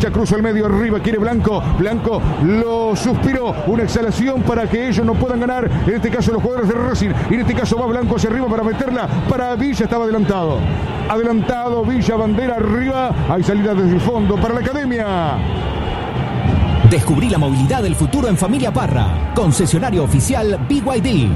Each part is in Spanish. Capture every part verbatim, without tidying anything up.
Villa cruza el medio, arriba quiere Blanco. Blanco lo suspiró. Una exhalación para que ellos no puedan ganar. En este caso los jugadores de Racing. Y en este caso va Blanco hacia arriba para meterla. Para Villa, estaba adelantado. Adelantado Villa, bandera arriba. Hay salida desde el fondo para la Academia. Descubrí la movilidad del futuro en Familia Parra. Concesionario oficial B Y D.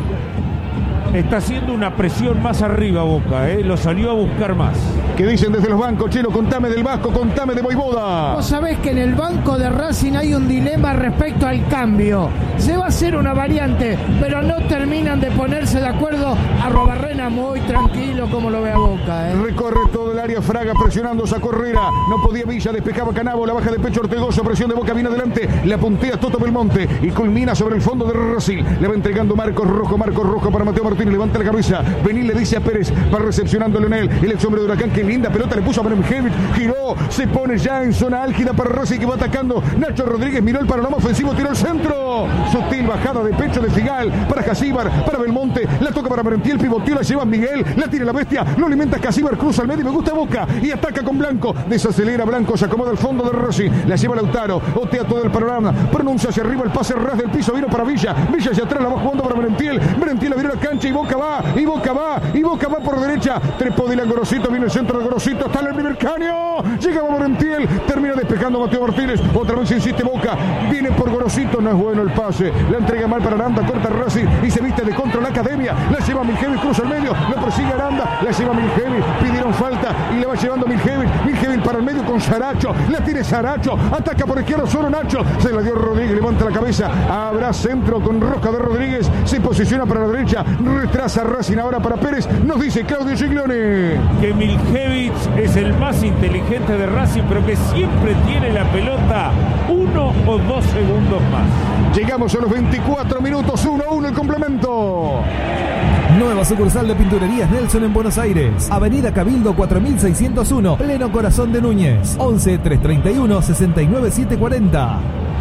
Está haciendo una presión más arriba Boca, ¿eh? Lo salió a buscar más. ¿Qué dicen desde los bancos, Chelo? Contame del Vasco, contame de Voivoda. Vos sabés que en el banco de Racing hay un dilema respecto al cambio. Se va a hacer una variante, pero no terminan de ponerse de acuerdo. Arrobarrena muy tranquilo, como lo ve a Boca, ¿eh? Recorre todo el área Fraga presionando, sacó Herrera. No podía Villa, despejaba Canabo, la baja de pecho Ortegoso, presión de Boca, viene adelante. La puntea Toto Belmonte y culmina sobre el fondo de Racing. Le va entregando Marcos Rojo, Marcos Rojo para Mateo Martínez. Levanta la cabeza, Benil le dice a Pérez, va recepcionando Leonel, el ex hombre de Huracán, que linda pelota le puso a Benemjevich, giró, se pone ya en zona álgida para Racing que va atacando. Nacho Rodríguez miró el panorama ofensivo, tiró el centro, sutil bajada de pecho de Figal para Casíbar, para Belmonte, la toca para Merentiel, pivoteó, la lleva Miguel, la tira la bestia, lo alimenta Casíbar, cruza al medio, me gusta Boca y ataca con Blanco, desacelera Blanco, se acomoda al fondo de Racing, la lleva Lautaro, otea todo el panorama, pronuncia hacia arriba el pase ras del piso, vino para Villa, Villa hacia atrás, la va jugando para Merentiel, Merentiel la vino a la cancha y Boca va, y Boca va, y Boca va por derecha, trepó Dylan Gorosito, viene el centro de Gorosito, está en el primer caño, llega Morentiel, termina despejando Mateo Martínez, otra vez insiste Boca, viene por Gorosito, no es bueno el pase, la entrega mal para Aranda, corta Racing y se viste de contra la Academia, la lleva Miljevic, cruza el medio, la persigue Aranda, la lleva Miljevic, pidieron falta y la va llevando Miljevic, Miljevic para el medio con Saracho, la tiene Saracho, ataca por izquierda solo Nacho, se la dio Rodríguez, levanta la cabeza, habrá centro con Rosca de Rodríguez, se posiciona para la derecha, retrasa Racing ahora para Pérez, nos dice Claudio Giglione que Miljevic es el más inteligente de Racing, pero que siempre tiene la pelota uno o dos segundos más. Llegamos a los veinticuatro minutos, uno a uno el complemento. Nueva sucursal de Pinturerías Nelson en Buenos Aires. Avenida Cabildo cuatro mil seiscientos uno, pleno corazón de Núñez. once, trescientos treinta y uno, sesenta y nueve, setecientos cuarenta.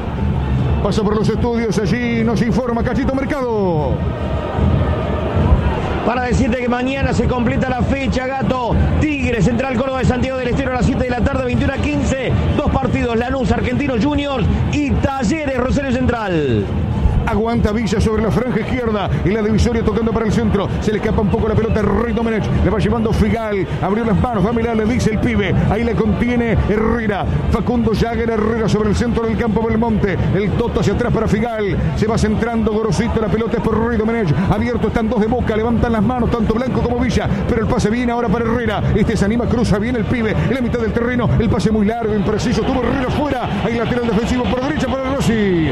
Pasa por los estudios, allí nos informa Cachito Mercado. Para decirte que mañana se completa la fecha, Gato. Tigre, Central Córdoba de Santiago del Estero a las siete de la tarde, veintiuno a quince. Dos partidos, Lanús, Argentinos Juniors y Talleres, Rosario Central. Aguanta Villa sobre la franja izquierda y la divisoria tocando para el centro. Se le escapa un poco la pelota a Rey Domenech. Le va llevando Figal. Abrió las manos. Va a mirar, le dice el pibe. Ahí la contiene Herrera. Facundo Jagger Herrera sobre el centro del campo Belmonte. El Toto hacia atrás para Figal. Se va centrando Gorosito. La pelota es por Rey Domenech. Abierto están dos de Boca. Levantan las manos tanto Blanco como Villa. Pero el pase viene ahora para Herrera. Este se anima, cruza bien el pibe. En la mitad del terreno. El pase muy largo, impreciso. Tuvo Herrera fuera. Ahí lateral defensivo por derecha para Rossi.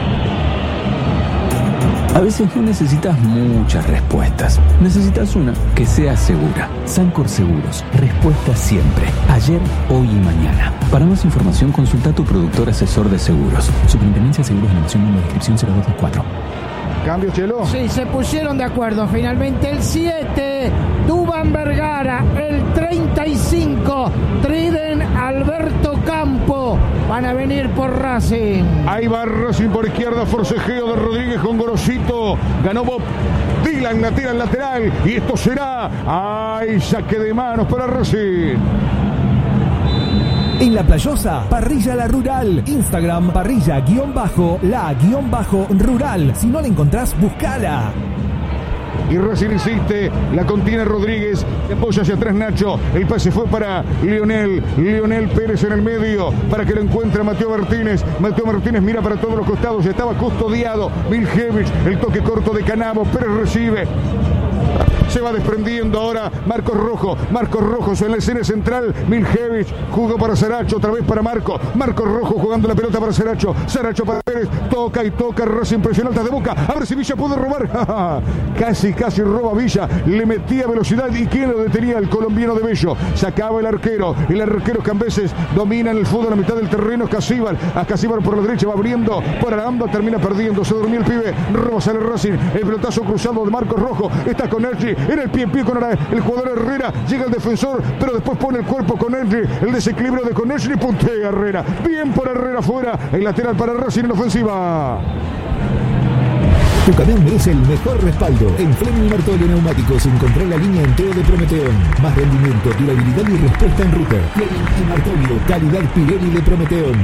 A veces no necesitas muchas respuestas. Necesitas una que sea segura. Sancor Seguros. Respuesta siempre. Ayer, hoy y mañana. Para más información, consulta a tu productor asesor de seguros. Superintendencia de Seguros de la Nación, número de inscripción cero dos dos cuatro. Cambio, Chelo. Sí, se pusieron de acuerdo. Finalmente el siete, Dubán Vergara. El treinta y cinco, Triden Alberto Campo. Van a venir por Racing. Ahí va Racing por izquierda, forcejeo de Rodríguez con Gorosito. Ganó Bob. Dylan la tira en lateral. Y esto será. ¡Ay! Saque de manos para Racing. En La Playosa, Parrilla La Rural. Instagram, parrilla guión bajo, la guión bajo rural. Si no la encontrás, buscala. Y Racing insiste, la contiene Rodríguez, apoya hacia atrás Nacho, el pase fue para Lionel, Lionel Pérez en el medio, para que lo encuentre Mateo Martínez, Mateo Martínez mira para todos los costados, estaba custodiado, Miljevic, el toque corto de Canabo, Pérez recibe. Se va desprendiendo ahora Marcos Rojo. Marcos Rojo en la escena central. Miljevic jugó para Saracho. Otra vez para Marco. Marcos Rojo jugando la pelota para Saracho. Saracho para Pérez. Toca y toca. Racing presión alta de Boca. A ver si Villa puede robar. Casi, casi roba Villa. Le metía velocidad. ¿Y quién lo detenía? El colombiano de Bello. Sacaba el arquero. El arquero Cambeses domina en el fútbol a la mitad del terreno. Casíbar. A Casíbar por la derecha. Va abriendo. Por Aranda. Termina perdiendo. Se durmió el pibe. Roba sale Racing. El pelotazo cruzado de Marcos Rojo. Está con Ergi. En el pie en pie con el jugador Herrera, llega el defensor, pero después pone el cuerpo con Henry, el desequilibrio de con Henry, puntea Herrera, bien por Herrera fuera, el lateral para Racing en ofensiva. Tu camión merece el mejor respaldo. En Fleming Martolio Neumáticos encontrá la línea entera de Prometeon. Más rendimiento, durabilidad y respuesta en ruta. Fleming y Martolio, calidad Pirelli de Prometeon.